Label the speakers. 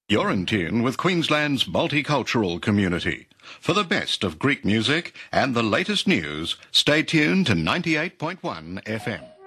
Speaker 1: You're in tune with Queensland's multicultural community. For the best of Greek music and the latest news, stay tuned to 98.1 FM.